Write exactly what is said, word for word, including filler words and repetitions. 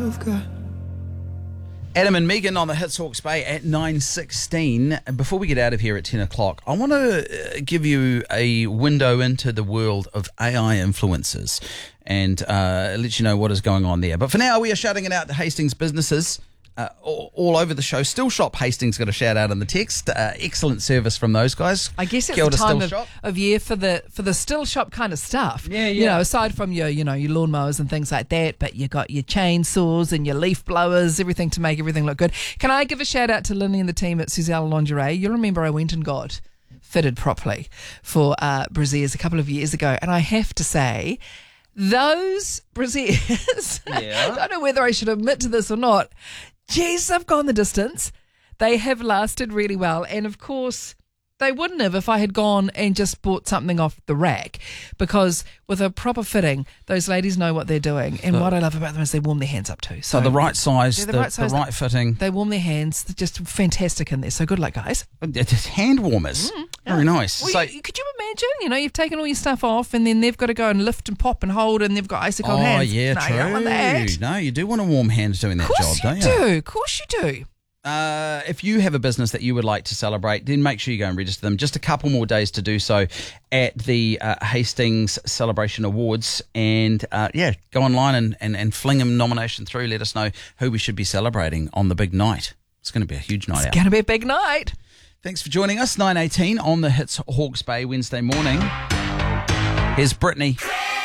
you've got. Adam and Megan on the Hits Hawke's Bay at nine sixteen. And before we get out of here at ten o'clock, I want to give you a window into the world of A I influencers and uh, let you know what is going on there. But for now, we are shouting it out to Hastings businesses uh, all, all over the show. Still Shop Hastings got a shout out in the text. Uh, excellent service from those guys. I guess it's Kia the ora, time Still of, Shop. of year for the for the still shop kind of stuff. Yeah, You yeah. know, aside from your you know your lawnmowers and things like that, but you got your chainsaws and your leaf blowers, everything to make everything look good. Can I give a shout out to Lynny and the team at Suzelle Lingerie? You'll remember I went and got fitted properly for uh, brassieres a couple of years ago, and I have to say, those brassieres, Yeah. I don't know whether I should admit to this or not, geez, they've gone the distance. They have lasted really well, and of course, they wouldn't have if I had gone and just bought something off the rack, because with a proper fitting, those ladies know what they're doing. And So- what I love about them is they warm their hands up too. So the right size, Yeah, the, the the right size, right fitting. They warm their hands. They're just fantastic in there. So good luck, guys. It's hand warmers. Very nice. Well, So, you, could you imagine? You know, you've taken all your stuff off, and then they've got to go and lift and pop and hold, and they've got icicle oh, hands. yeah, no, true. You don't want that. No, you do want to warm hands doing that Of job, course don't you you? do. Of course you do. Uh, if you have a business that you would like to celebrate, then make sure you go and register them. Just a couple more days to do so at the uh, Hastings Celebration Awards. And uh, yeah, go online and, and, and fling them nomination through. Let us know who we should be celebrating on the big night. It's going to be a huge night It's out. going to be a big night. Thanks for joining us, nine eighteen on the Hits Hawke's Bay Wednesday morning. Here's Brittany.